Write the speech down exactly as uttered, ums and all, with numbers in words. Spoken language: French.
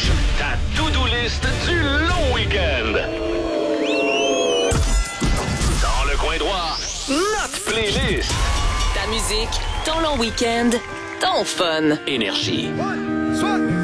dimanche, ta to-do list du long week-end. Dans le coin droit, notre playlist. Ta musique, ton long week-end, ton fun. Énergie. One, soit.